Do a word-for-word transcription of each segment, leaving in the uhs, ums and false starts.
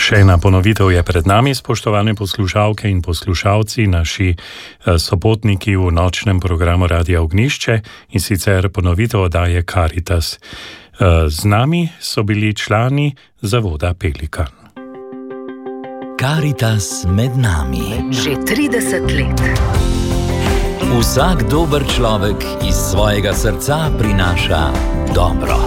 Še ena ponovitev je pred nami, spoštovane poslušalke in poslušalci, naši sopotniki v nočnem programu Radia Ognišče, in sicer ponovitev oddaje Karitas. Z nami so bili člani zavoda Pelikan. Karitas med nami. Že trideset let. Vsak dober človek iz svojega srca prinaša dobro.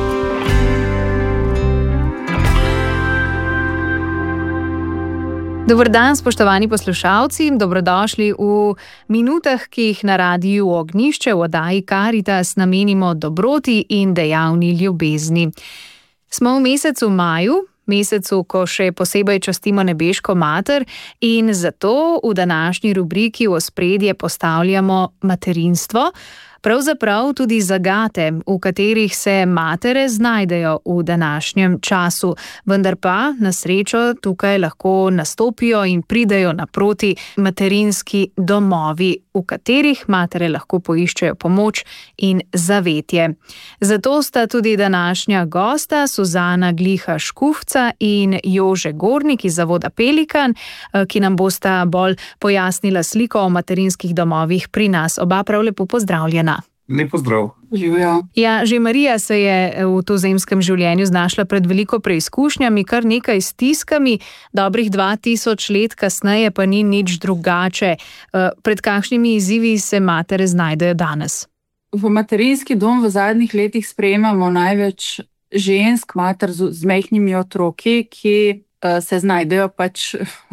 Dober dan, spoštovani poslušalci, dobrodošli v minutah, ki jih na Radiu Ognišče v oddaji Karitas namenimo dobroti in dejavni ljubezni. Smo v mesecu maju, mesecu, ko še posebej častimo nebeško mater, in zato v današnji rubriki v ospredje postavljamo materinstvo, pravzaprav tudi zagate, v katerih se matere znajdejo v današnjem času, vendar pa na srečo tukaj lahko nastopijo in pridejo naproti materinski domovi, v katerih matere lahko poiščejo pomoč in zavetje. Zato sta tudi današnja gosta Suzana Gliha Škufca in Jože Gornik iz zavoda Pelikan, ki nam bosta bolj pojasnila sliko o materinskih domovih pri nas. Oba prav lepo pozdravljena. Lep pozdrav. Živijo. Ja, že Marija se je v tozemskem življenju znašla pred veliko preizkušnjami, kar nekaj stiskami, dobrih dva tisoč let kasneje pa ni nič drugače. Pred kakšnimi izzivi se matere znajdejo danes? V materinski dom v zadnjih letih sprejemamo največ žensk, mater z, z majhnimi otroki, ki uh, se znajdejo pač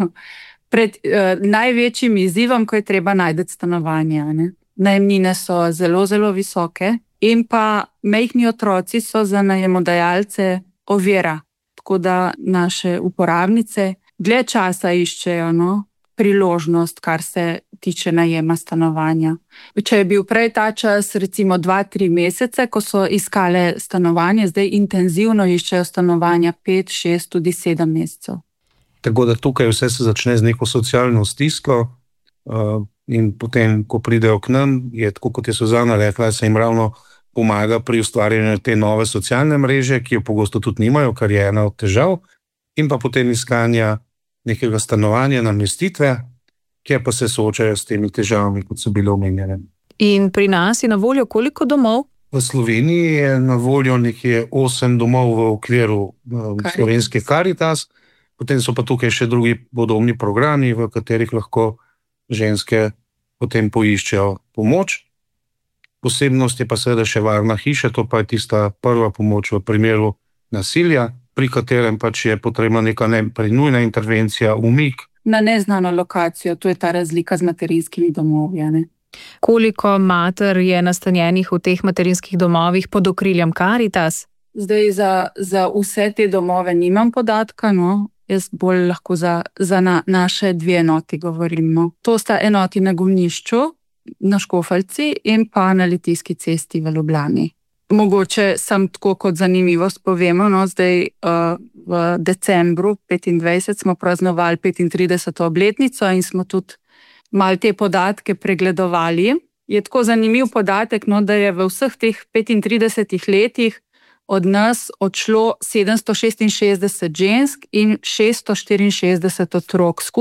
pred uh, največjim izzivom, ko je treba najti stanovanje, ne? Najemnine so zelo, zelo visoke in pa majhni otroci so za najemodajalce ovira, tako da naše uporabnice dlje časa iščejo no, priložnost, kar se tiče najema stanovanja. Če je bil prej ta čas recimo dva, tri mesece, ko so iskale stanovanje, zdaj intenzivno iščejo stanovanja pet, šest, tudi sedem mesecev. Tako da tukaj vse se začne z neko socialno stisko, uh, in potem, ko pridejo k nam, je tako, kot je Suzana rekla, se jim ravno pomaga pri ustvarjanju te nove socialne mreže, ki jo pogosto tudi nimajo, kar je ena od težav, in pa potem iskanja nekega stanovanja, namestitve, kjer pa se soočajo s temi težavami, kot so bile omenjene. In pri nas je na voljo koliko domov? V Sloveniji je na voljo nekje osem domov v okviru Karitas. Slovenske Karitas, potem so pa tukaj še drugi podobni programi, v katerih lahko ženske potem poiščejo pomoč. Posebnost je pa seveda še varna hiša, to pa je tista prva pomoč v primeru nasilja, pri katerem pač je potrebna neka nujna intervencija, umik. Na neznano lokacijo, to je ta razlika z materinskimi domovi, ne? Koliko mater je nastanjenih v teh materinskih domovih pod okriljem Karitas? Zdaj za, za vse te domove nimam podatka, no. Jaz bolj lahko za, za na, naše dve enoti govorim. No. To sta enoti na Golnišču, na Škofeljci in pa na Litijski cesti v Ljubljani. Mogoče sam tako kot zanimivost povemo, no, zdaj uh, v decembru petindvajset smo praznovali petintrideseto obletnico in smo tudi malo te podatke pregledovali. Je tako zanimiv podatek, no, da je v vseh teh petintridesetih letih od nas odšlo sedemsto šestinšestdeset žensk in šeststo štiriinšestdeset otrok.